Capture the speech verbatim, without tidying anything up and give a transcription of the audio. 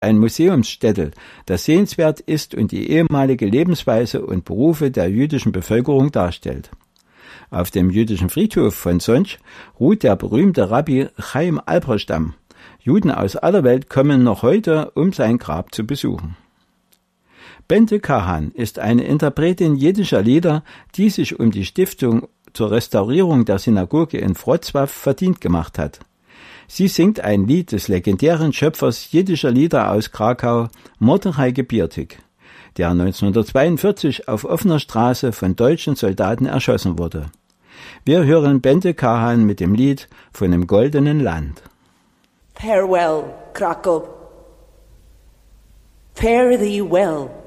ein Museumsstädtel, das sehenswert ist und die ehemalige Lebensweise und Berufe der jüdischen Bevölkerung darstellt. Auf dem jüdischen Friedhof von Sonch ruht der berühmte Rabbi Chaim Alperstam. Juden aus aller Welt kommen noch heute, um sein Grab zu besuchen. Bente Kahan ist eine Interpretin jiddischer Lieder, die sich um die Stiftung zur Restaurierung der Synagoge in Wrocław verdient gemacht hat. Sie singt ein Lied des legendären Schöpfers jiddischer Lieder aus Krakau, Mordechai Gebiertig, der neunzehnhundertzweiundvierzig auf offener Straße von deutschen Soldaten erschossen wurde. Wir hören Bente Kahan mit dem Lied von dem goldenen Land. Farewell, Krakow. Fare thee well.